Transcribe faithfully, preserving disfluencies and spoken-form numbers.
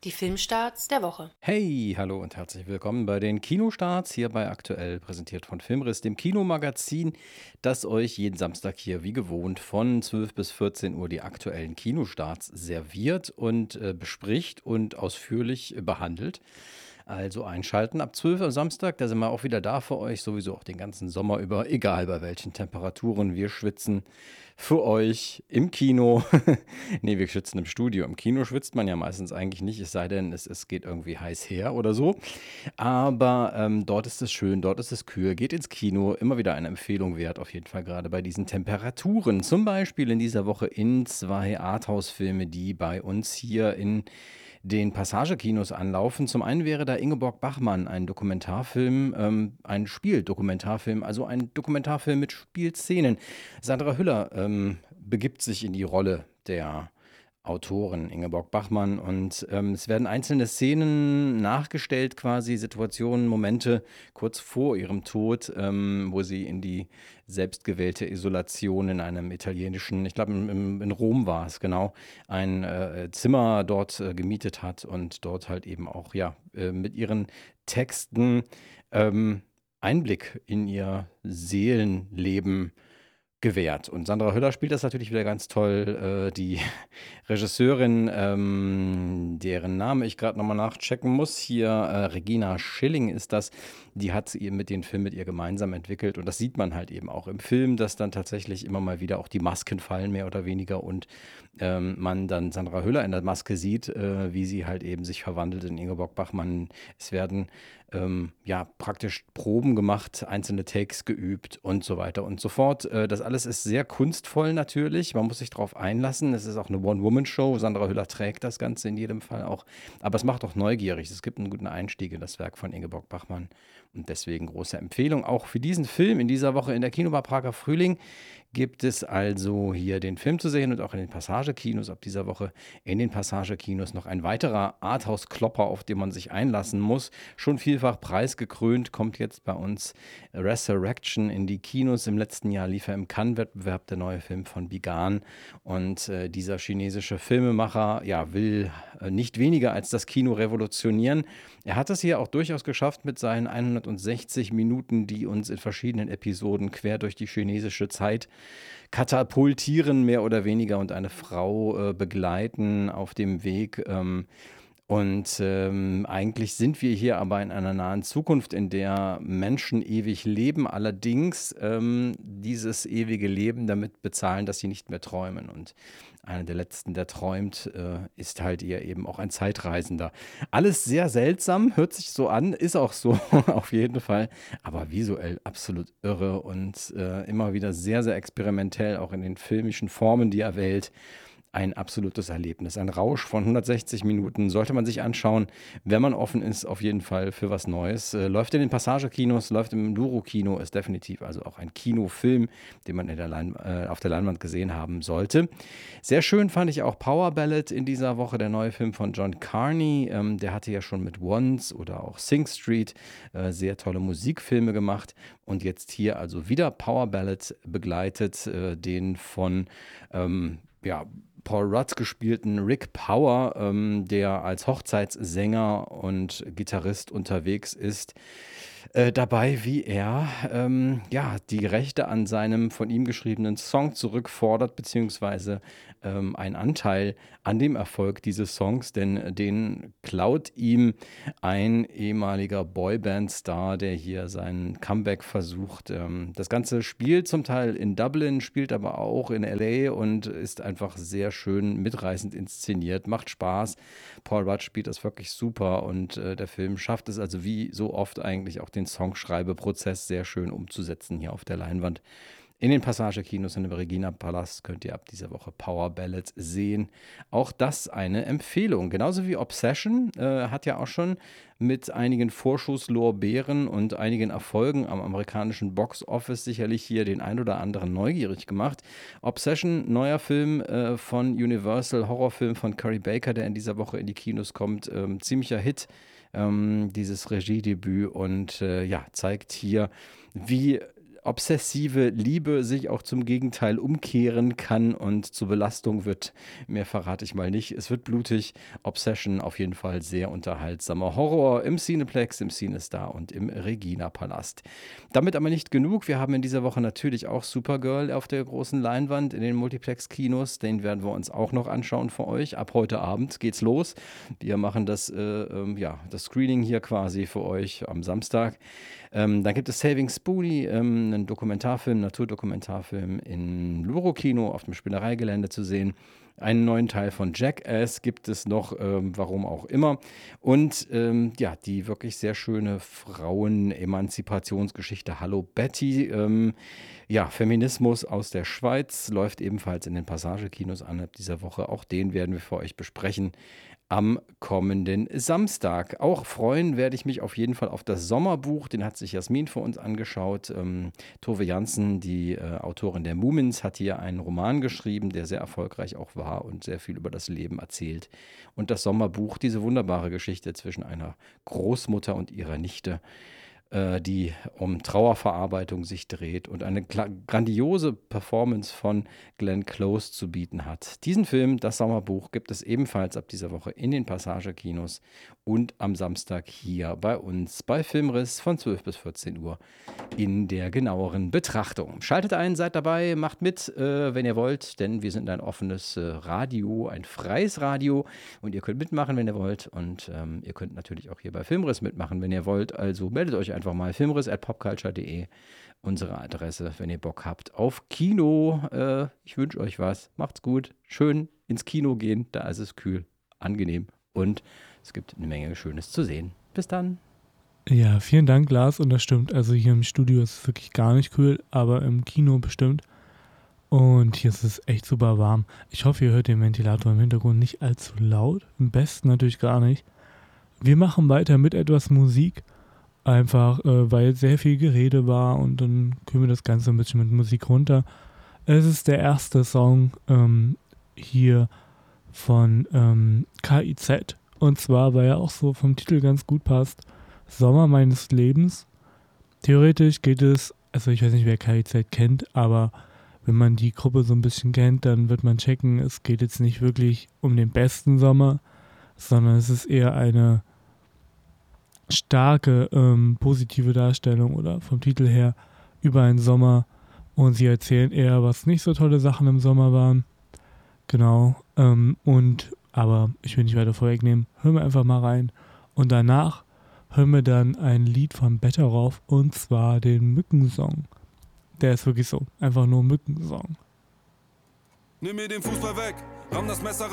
Die Filmstarts der Woche. Hey, hallo und herzlich willkommen bei den Kinostarts, hier bei Aktuell, präsentiert von Filmriss, dem Kinomagazin, das euch jeden Samstag hier wie gewohnt von zwölf bis vierzehn Uhr die aktuellen Kinostarts serviert und äh, bespricht und ausführlich äh, behandelt. Also einschalten ab zwölf am Samstag, da sind wir auch wieder da für euch, sowieso auch den ganzen Sommer über, egal bei welchen Temperaturen wir schwitzen, für euch im Kino. Nee, wir schwitzen im Studio. Im Kino schwitzt man ja meistens eigentlich nicht, es sei denn, es, es geht irgendwie heiß her oder so. Aber ähm, dort ist es schön, dort ist es kühl. Geht ins Kino, immer wieder eine Empfehlung wert, auf jeden Fall gerade bei diesen Temperaturen. Zum Beispiel in dieser Woche in zwei Arthouse-Filme, die bei uns hier in den Passagekinos anlaufen. Zum einen wäre da Ingeborg Bachmann, ein Dokumentarfilm, ähm, ein Spieldokumentarfilm, also ein Dokumentarfilm mit Spielszenen. Sandra Hüller ähm, begibt sich in die Rolle der Autorin Ingeborg Bachmann und ähm, es werden einzelne Szenen nachgestellt, quasi Situationen, Momente kurz vor ihrem Tod, ähm, wo sie in die selbstgewählte Isolation in einem italienischen, ich glaube in, in, in Rom war es genau, ein äh, Zimmer dort äh, gemietet hat und dort halt eben auch ja äh, mit ihren Texten ähm, Einblick in ihr Seelenleben gewährt. Und Sandra Hüller spielt das natürlich wieder ganz toll. Äh, die Regisseurin, ähm, deren Name ich gerade nochmal nachchecken muss, hier äh, Regina Schilling ist das, die hat ihr mit den Film mit ihr gemeinsam entwickelt. Und das sieht man halt eben auch im Film, dass dann tatsächlich immer mal wieder auch die Masken fallen, mehr oder weniger. Und ähm, man dann Sandra Hüller in der Maske sieht, äh, wie sie halt eben sich verwandelt in Ingeborg Bachmann. Es werden ähm, ja praktisch Proben gemacht, einzelne Takes geübt und so weiter und so fort. Äh, das alles ist sehr kunstvoll natürlich. Man muss sich darauf einlassen. Es ist auch eine One-Woman-Show. Sandra Hüller trägt das Ganze in jedem Fall auch. Aber es macht auch neugierig. Es gibt einen guten Einstieg in das Werk von Ingeborg Bachmann. Und deswegen große Empfehlung auch für diesen Film in dieser Woche in der Kinobar Prager Frühling. Gibt es also hier den Film zu sehen und auch in den Passagekinos ab dieser Woche in den Passagekinos noch ein weiterer Arthouse-Klopper, auf den man sich einlassen muss. Schon vielfach preisgekrönt, kommt jetzt bei uns Resurrection in die Kinos. Im letzten Jahr lief er im Cannes-Wettbewerb der neue Film von Bigan. Und äh, dieser chinesische Filmemacher ja, will äh, nicht weniger als das Kino revolutionieren. Er hat es hier auch durchaus geschafft mit seinen hundertsechzig Minuten, die uns in verschiedenen Episoden quer durch die chinesische Zeit katapultieren, mehr oder weniger, und eine Frau äh, begleiten auf dem Weg. Ähm, und ähm, eigentlich sind wir hier aber in einer nahen Zukunft, in der Menschen ewig leben, allerdings ähm, dieses ewige Leben damit bezahlen, dass sie nicht mehr träumen. Und einer der letzten, der träumt, äh, ist halt eher eben auch ein Zeitreisender. Alles sehr seltsam, hört sich so an, ist auch so auf jeden Fall, aber visuell absolut irre und äh, immer wieder sehr, sehr experimentell, auch in den filmischen Formen, die er wählt. Ein absolutes Erlebnis, ein Rausch von hundertsechzig Minuten, sollte man sich anschauen, wenn man offen ist, auf jeden Fall für was Neues. Äh, läuft in den Passagekinos, läuft im Luro-Kino, ist definitiv also auch ein Kinofilm, den man in der Lein äh, auf der Leinwand gesehen haben sollte. Sehr schön fand ich auch Power Ballad in dieser Woche, der neue Film von John Carney. Ähm, der hatte ja schon mit Once oder auch Sing Street äh, sehr tolle Musikfilme gemacht und jetzt hier also wieder Power Ballad begleitet, äh, den von ähm, ja, Paul Rudd gespielten Rick Power, ähm, der als Hochzeitssänger und Gitarrist unterwegs ist, äh, dabei, wie er ähm, ja, die Rechte an seinem von ihm geschriebenen Song zurückfordert, beziehungsweise ähm, einen Anteil an dem Erfolg dieses Songs, denn den klaut ihm ein ehemaliger Boyband-Star, der hier seinen Comeback versucht. Ähm, das Ganze spielt zum Teil in Dublin, spielt aber auch in L A und ist einfach sehr schön mitreißend inszeniert, macht Spaß. Paul Rudd spielt das wirklich super und äh, der Film schafft es also wie so oft eigentlich auch den Songschreibeprozess sehr schön umzusetzen hier auf der Leinwand. In den Passagekinos in dem Regina Palast könnt ihr ab dieser Woche Power Ballads sehen. Auch das eine Empfehlung. Genauso wie Obsession äh, hat ja auch schon mit einigen Vorschusslorbeeren und einigen Erfolgen am amerikanischen Box Office sicherlich hier den ein oder anderen neugierig gemacht. Obsession, neuer Film äh, von Universal, Horrorfilm von Curry Baker, der in dieser Woche in die Kinos kommt. Ähm, ziemlicher Hit, ähm, dieses Regiedebüt, und äh, ja, zeigt hier, wie obsessive Liebe sich auch zum Gegenteil umkehren kann und zur Belastung wird, mehr verrate ich mal nicht. Es wird blutig. Obsession auf jeden Fall sehr unterhaltsamer Horror im Cineplex, im Cinestar und im Regina-Palast. Damit aber nicht genug. Wir haben in dieser Woche natürlich auch Supergirl auf der großen Leinwand in den Multiplex-Kinos. Den werden wir uns auch noch anschauen für euch. Ab heute Abend geht's los. Wir machen das, äh, ähm, ja, das Screening hier quasi für euch am Samstag. Ähm, dann gibt es Saving Spoony, ähm, einen Dokumentarfilm, Naturdokumentarfilm in Luro-Kino auf dem Spinnereigelände zu sehen. Einen neuen Teil von Jackass gibt es noch, ähm, warum auch immer. Und ähm, ja, die wirklich sehr schöne Frauen-Emanzipationsgeschichte Hallo Betty. Ähm, ja, Feminismus aus der Schweiz läuft ebenfalls in den Passagekinos an ab dieser Woche. Auch den werden wir für euch besprechen am kommenden Samstag. Auch freuen werde ich mich auf jeden Fall auf das Sommerbuch. Den hat sich Jasmin für uns angeschaut. Ähm, Tove Jansen, die äh, Autorin der Moomins, hat hier einen Roman geschrieben, der sehr erfolgreich auch war und sehr viel über das Leben erzählt. Und das Sommerbuch, diese wunderbare Geschichte zwischen einer Großmutter und ihrer Nichte, äh, die um Trauerverarbeitung sich dreht und eine gla- grandiose Performance von Glenn Close zu bieten hat. Diesen Film, das Sommerbuch, gibt es ebenfalls ab dieser Woche in den Passagekinos und am Samstag hier bei uns bei Filmriss von zwölf bis vierzehn Uhr in der genaueren Betrachtung. Schaltet ein, seid dabei, macht mit, äh, wenn ihr wollt, denn wir sind ein offenes äh, Radio, ein freies Radio und ihr könnt mitmachen, wenn ihr wollt und ähm, ihr könnt natürlich auch hier bei Filmriss mitmachen, wenn ihr wollt. Also meldet euch einfach mal filmriss at popculture punkt de, unsere Adresse, wenn ihr Bock habt auf Kino. Äh, ich wünsche euch was. Macht's gut. Schön ins Kino gehen. Da ist es kühl, angenehm und es gibt eine Menge Schönes zu sehen. Bis dann. Ja, vielen Dank, Lars. Und das stimmt. Also hier im Studio ist es wirklich gar nicht kühl, aber im Kino bestimmt. Und hier ist es echt super warm. Ich hoffe, ihr hört den Ventilator im Hintergrund nicht allzu laut. Am besten natürlich gar nicht. Wir machen weiter mit etwas Musik. Einfach, äh, weil sehr viel Gerede war und dann können wir das Ganze ein bisschen mit Musik runter. Es ist der erste Song ähm, hier von ähm, K I Z. Und zwar, weil er auch so vom Titel ganz gut passt. Sommer meines Lebens. Theoretisch geht es, also ich weiß nicht, wer K I Z kennt, aber wenn man die Gruppe so ein bisschen kennt, dann wird man checken, es geht jetzt nicht wirklich um den besten Sommer, sondern es ist eher eine starke ähm, positive Darstellung oder vom Titel her über einen Sommer und sie erzählen eher, was nicht so tolle Sachen im Sommer waren. Genau. Ähm, und, aber ich will nicht weiter vorwegnehmen, hören wir einfach mal rein und danach hören wir dann ein Lied von Betteroff und zwar den Mückensong. Der ist wirklich so, einfach nur Mückensong. Nimm mir den Fußball weg, ramm das Messer